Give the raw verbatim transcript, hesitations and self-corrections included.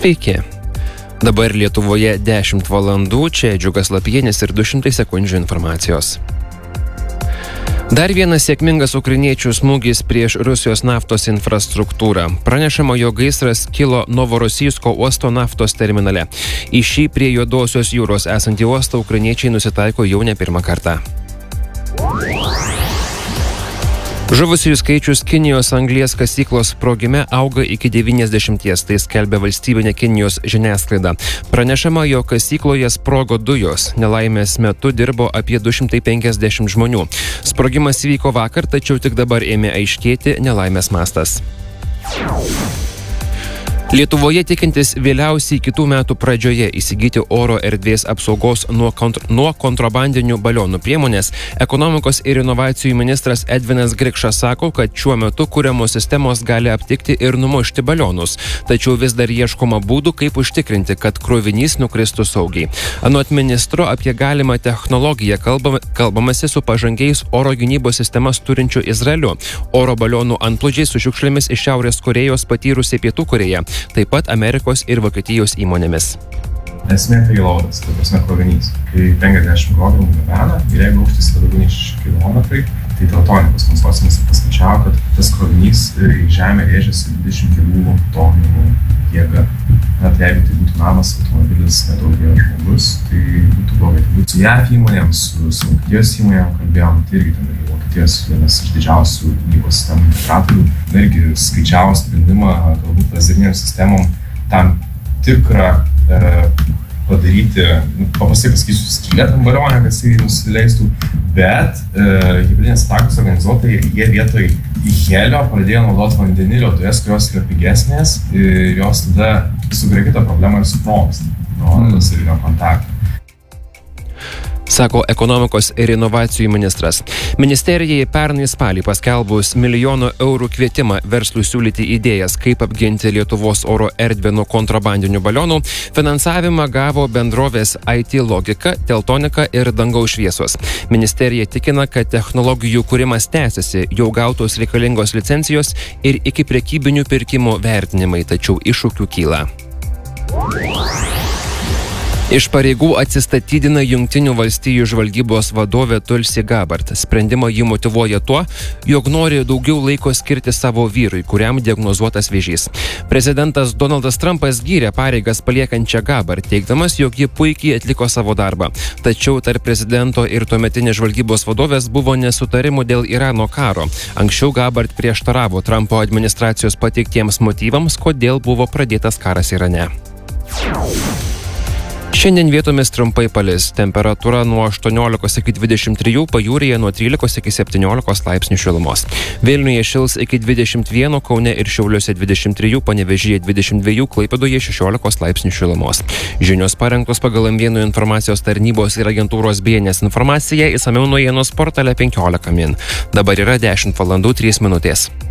Sveiki. Dabar Lietuvoje dešimt valandų, čia Džiugas Lapienis ir du šimtai sekundžių informacijos. Dar vienas sėkmingas ukrainiečių smūgis prieš Rusijos naftos infrastruktūrą. Pranešama, jog gaisras kilo Novorosijsko uosto naftos terminale. Į šį prie Juodosios jūros esantį uostą ukrainiečiai nusitaiko jau ne pirmą kartą. Žuvusiųjų skaičius Kinijos anglies kasyklos sprogime auga iki devyniasdešimties, tai skelbia valstybinė Kinijos žiniasklaida. Pranešama, jog kasykloje sprogo dujos. Nelaimės metu dirbo apie du šimtai penkiasdešimt žmonių. Sprogimas įvyko vakar, tačiau tik dabar ėmė aiškėti nelaimės mastas. Lietuvoje tikintis vėliausiai kitų metų pradžioje įsigyti oro erdvės apsaugos nuo, kontr- nuo kontrabandinių balionų priemonės, ekonomikos ir inovacijų ministras Edvinas Grikšas sako, kad šiuo metu kuriamos sistemos gali aptikti ir numušti balionus, tačiau vis dar ieškoma būdų, kaip užtikrinti, kad krovinys nukristų saugiai. Anot ministro, apie galimą technologiją kalbama, kalbamasi su pažangiais oro gynybos sistemas turinčiu Izraeliu, oro balionų antplūdžiais su šiukšlėmis iš Šiaurės Korėjos patyrusiai Pietų Korėja, taip pat Amerikos ir Vokietijos įmonėmis. Esmė payloadas, tai prasme krovinys. Kai penkiasdešimt kilogramų gabena ir jeigu aukštis yra daugiau nei šeši kilometrai, tai Teltonikos konsorciumas paskaičiavo, kad tas krovinys į žemę rėžiasi dvidešimt kelių tonų jėga. Net jeigu tai būtų namas, automobilis, nedaugėjo žmogus, tai būtų blogai. Tai būtų su J A F įmonėm, su, su Vokietijos įmonėm kalbėjom, tai irgi ten yra Vokietijos vienas iš didžiausių gynybos sistemų integratorių. Irgi skaičiavo sprendimą, galbūt lazerinėm sistemom tam tikrą e, padaryti, paprastai pasakysiu, skylę tam balionę, kad jisai nusileistų, bet e, hibridinės atakos organizuotojai, jie vietoj į helio pradėjo naudoti vandenilio dujas, kurios yra pigesnės ir jos tada sukuria kitą problemą ir sprogsta nuo lazerinio kontakto. Sako ekonomikos ir inovacijų ministras. Ministerijai pernai spalį paskelbus milijono eurų kvietimą verslui siūlyti idėjas, kaip apginti Lietuvos oro erdvę nuo kontrabandinių balionų, finansavimą gavo bendrovės I T Logika, Teltonika ir Dangaus šviesos. Ministerija tikina, kad technologijų kūrimas tęsiasi, jau gautos reikalingos licencijos ir iki prekybinių pirkimų vertinimai, tačiau iššūkių kyla. Iš pareigų atsistatydina Jungtinių valstijų žvalgybos vadovė Tulsi Gabbard. Sprendimą jį motyvuoja tuo, jog nori daugiau laiko skirti savo vyrui, kuriam diagnozuotas vėžys. Prezidentas Donaldas Trumpas gyrė pareigas paliekančią Gabbard, teigdamas, jog ji puikiai atliko savo darbą. Tačiau tarp prezidento ir tuometinės žvalgybos vadovės buvo nesutarimų dėl Irano karo. Anksčiau Gabbard prieštaravo Trumpo administracijos pateiktiems motyvams, kodėl buvo pradėtas karas Irane. Šiandien vietomis trumpai palis, temperatūra nuo aštuoniolikos iki dvidešimt trijų, pajūryje nuo trylikos iki septyniolikos laipsnių šilumos. Vilniuje šils iki dvidešimt vieno, Kaune ir Šiauliuose dvidešimt trijų, Panevėžyje dvidešimt dviejų, Klaipėdoje šešiolikos laipsnių šilumos. Žinios parengtos pagal M vienas informacijos tarnybos ir agentūros B N S informaciją, išsamiau naujienos portale penkiolika min. Dabar yra dešimt valandų trys minutės.